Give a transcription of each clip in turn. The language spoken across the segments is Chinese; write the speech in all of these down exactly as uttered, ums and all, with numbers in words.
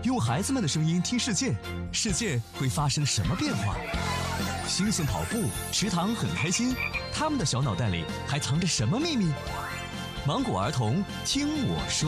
用孩子们的声音听世界，世界会发生什么变化？星星跑步，池塘很开心，他们的小脑袋里还藏着什么秘密？芒果儿童听我说。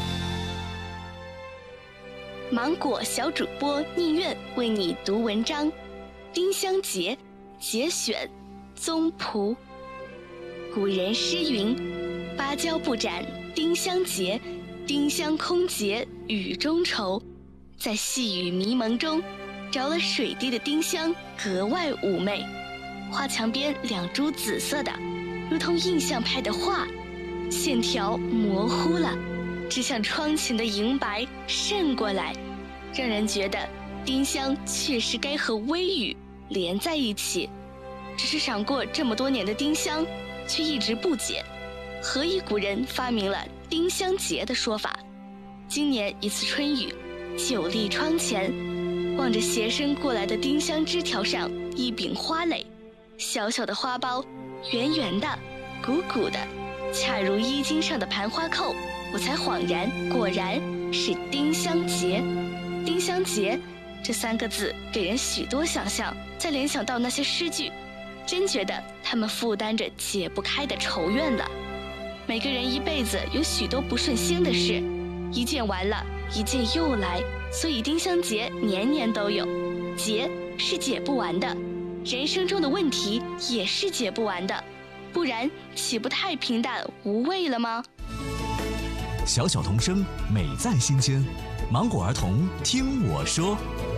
芒果小主播宁愿为你读文章。丁香节节选宗璞。古人诗云：芭蕉不展丁香结，丁香空结雨中愁。在细雨迷蒙中，着了水滴的丁香格外妩媚。花墙边两株紫色的，如同印象派的画，线条模糊了，只像窗前的银白渗过来，让人觉得丁香确实该和微雨连在一起。只是赏过这么多年的丁香，却一直不解，何以古人发明了丁香节的说法。今年一次春雨，久立窗前，望着斜伸过来的丁香枝条上一柄花蕾，小小的花苞，圆圆的，鼓鼓的，恰如衣襟上的盘花扣，我才恍然，果然是丁香结。丁香结这三个字给人许多想象，再联想到那些诗句，真觉得他们负担着解不开的愁怨了。每个人一辈子有许多不顺心的事，一件完了，一件又来，所以丁香节年年都有。结是解不完的，人生中的问题也是解不完的，不然岂不太平淡无味了吗？ 小小童声，美在心间。芒果儿童听我说。